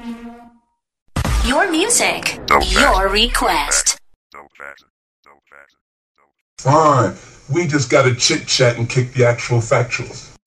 Your music, your request. Fine. We just gotta chit-chat and kick the actual factuals.